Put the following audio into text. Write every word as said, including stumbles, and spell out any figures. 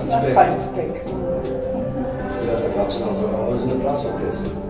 Falsbeck. Falsbeck. Ja, da gab es dann zu Hause eine Blasorchester.